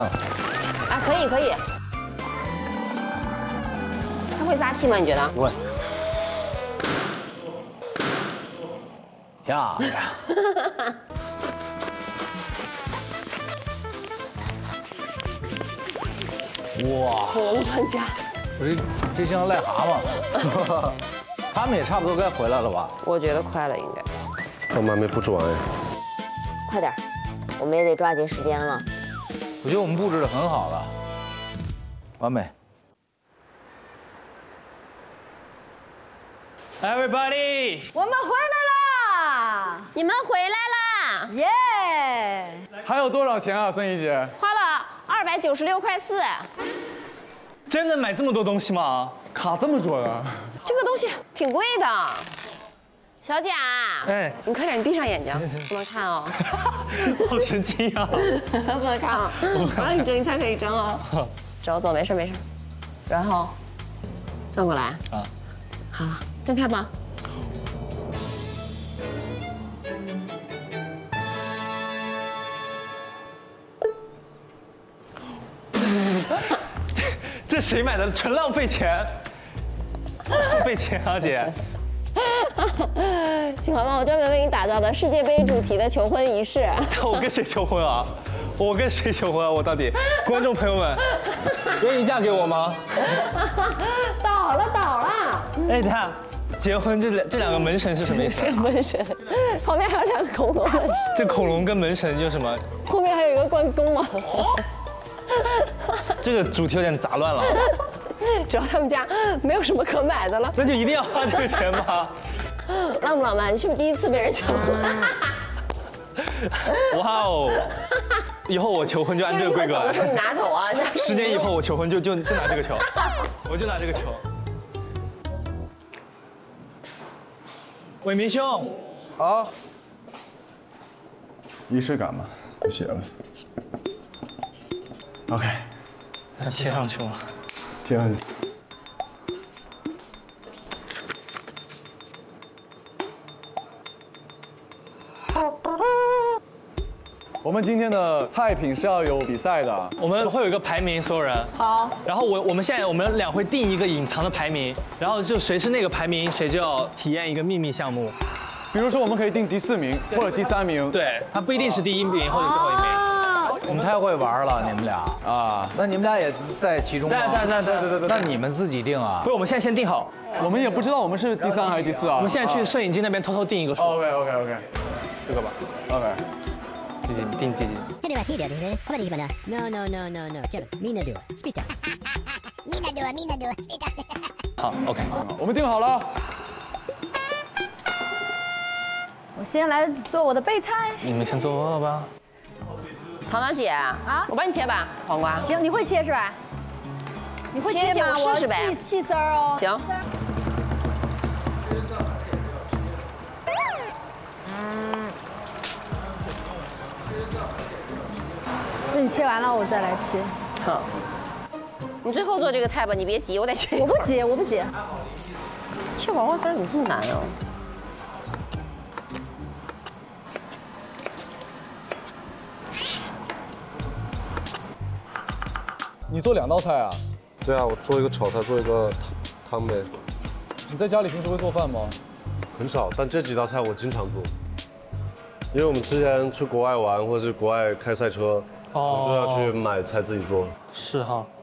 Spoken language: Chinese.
啊，可以可以。他会撒气吗？你觉得？ 不会。漂亮。哇， 恐龙专家。 我这像癞蛤蟆。他们也差不多该回来了吧？ 我觉得快了，应该。 他们还没布置完哎。 快点，我们也得抓紧时间了。 我觉得我们布置的很好了，完美。 Everybody， 我们回来啦！ 你们回来啦！ 耶！ 还有多少钱啊，孙怡姐？ 花了296.4块。 真的买这么多东西吗？ 卡这么准啊？ 这个东西挺贵的。小贾， 哎， 你快点，你闭上眼睛，不能看哦。 好神经啊！ 不能看啊！我让你睁，你才可以睁哦。走走，没事没事。然后转过来啊，好了，睁开吧。 这谁买的？纯浪费钱，浪费钱啊，姐！ 喜欢吗？我专门为你打造的世界杯主题的求婚仪式。 我跟谁求婚啊？我跟谁求婚啊？我到底，观众朋友们，愿意嫁给我吗？ 倒了倒了。 哎，等下，结婚这两个门神是什么意思？ 门神，旁边还有2个恐龙门神。 这恐龙跟门神有什么？ 后面还有一个关公吗？ 这个主题有点杂乱了。 主要他们家没有什么可买的了。 那就一定要花这个钱吗？ 浪不浪漫？你是不是第一次被人求婚？ 哇哦！以后我求婚就按这个规格来。 走的时候你拿走啊 ！10年以后我求婚就拿这个球，我就拿这个球。伟明兄， 好。仪式感嘛，写了。OK。 那贴上去吗？ 贴上去。我们今天的菜品是要有比赛的， 我们会有一个排名，所有人。 好。 然后我们现在我们俩会定一个隐藏的排名，然后就谁是那个排名，谁就要体验一个秘密项目。 比如说我们可以定第4名或者第3名。 对，它不一定是第1名或者最后1名。 你们太会玩了，你们俩啊！那你们俩也在其中吗？ 在。 那你们自己定啊？ 不是，我们现在先定好。 我们也不知道我们是第3还是第4啊。 我们现在去摄影机那边偷偷定一个数。 OK， 这个吧。 OK。 定第几？ No. みんなでスピータ。みんなでスピータ。 好 ，OK。 我们定好了。 我先来做我的备菜。 你们先做吧。 糖糖姐啊，我帮你切吧，黄瓜。 行，你会切是吧？你会切吗？ 我试试呗。 细丝儿哦。 行。 那你切完了，我再来切。 好。你最后做这个菜吧，你别急，我得切。 我不急，我不急。 切黄瓜丝怎么这么难啊？ 你做2道菜啊？ 对啊，我做一个炒菜，做一个汤呗。 你在家里平时会做饭吗？ 很少，但这几道菜我经常做。因为我们之前去国外玩，或者是国外开赛车，我就要去买菜自己做。 是哈。